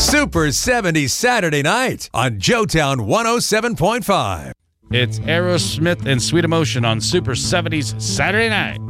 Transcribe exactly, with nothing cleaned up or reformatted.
Super seventies Saturday night on Joetown one oh seven point five. It's Aerosmith and Sweet Emotion on Super seventies Saturday night.